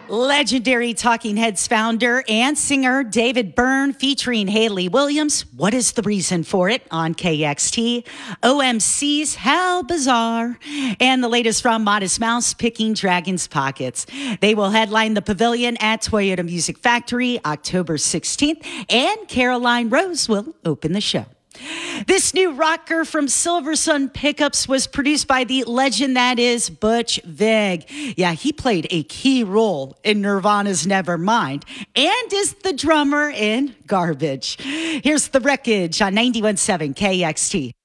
Legendary Talking Heads founder and singer David Byrne featuring Hayley Williams. What is the reason for it on KXT? OMC's How Bizarre. And the latest from Modest Mouse, Picking Dragon's Pockets. They will headline the pavilion at Toyota Music Factory October 16th, and Caroline Rose will open the show. This new rocker from Silversun Pickups was produced by the legend that is Butch Vig. Yeah, he played a key role in Nirvana's Nevermind and is the drummer in Garbage. Here's the wreckage on 91.7 KXT.